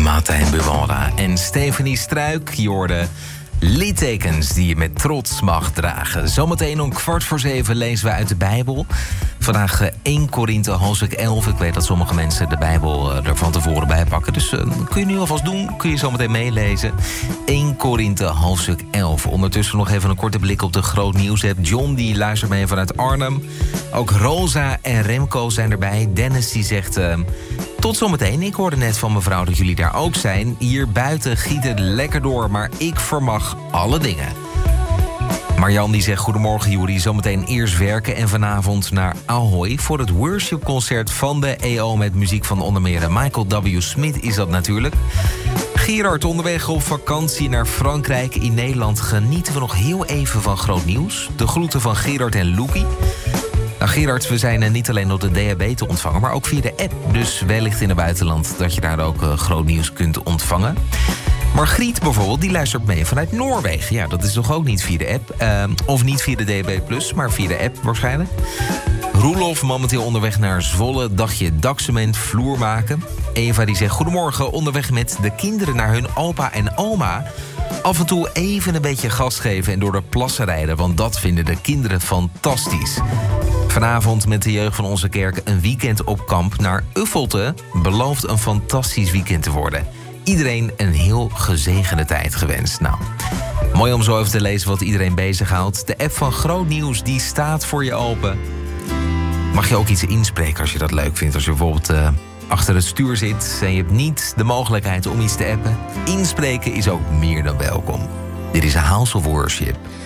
Martijn Buwalda en Stephanie Struik. Je hoorde littekens die je met trots mag dragen. Zometeen om 6:15 lezen we uit de Bijbel. Vandaag 1 Korinthe hoofdstuk 11. Ik weet dat sommige mensen de Bijbel er van tevoren bij pakken. Dus kun je nu alvast doen. Kun je zometeen meelezen. 1 Korinthe hoofdstuk 11. Ondertussen nog even een korte blik op de groot nieuws-app. John die luistert mee vanuit Arnhem. Ook Rosa en Remco zijn erbij. Dennis die zegt... Tot zometeen. Ik hoorde net van mevrouw dat jullie daar ook zijn. Hier buiten giet het lekker door, maar ik vermag alle dingen. Marjan die zegt: goedemorgen Juri, zometeen eerst werken en vanavond naar Ahoy voor het worshipconcert van de EO met muziek van onder meer Michael W. Smith is dat natuurlijk. Gerard onderweg op vakantie naar Frankrijk. In Nederland genieten we nog heel even van groot nieuws. De groeten van Gerard en Loekie. Nou Gerard, we zijn niet alleen op de DHB te ontvangen, maar ook via de app. Dus wellicht in het buitenland dat je daar ook groot nieuws kunt ontvangen. Margriet bijvoorbeeld, die luistert mee vanuit Noorwegen. Ja, dat is toch ook niet via de app. Of niet via de DHB+, maar via de app waarschijnlijk. Roelof, momenteel onderweg naar Zwolle. Dagje dakcement, vloer maken. Eva die zegt: goedemorgen, onderweg met de kinderen naar hun opa en oma. Af en toe even een beetje gas geven en door de plassen rijden, want dat vinden de kinderen fantastisch. Vanavond met de jeugd van onze kerk een weekend op kamp naar Uffelte. Belooft een fantastisch weekend te worden. Iedereen een heel gezegende tijd gewenst. Nou, mooi om zo even te lezen wat iedereen bezighoudt. De app van Groot Nieuws, die staat voor je open. Mag je ook iets inspreken als je dat leuk vindt? Als je bijvoorbeeld achter het stuur zit en je hebt niet de mogelijkheid om iets te appen. Inspreken is ook meer dan welkom. Dit is House of Worship.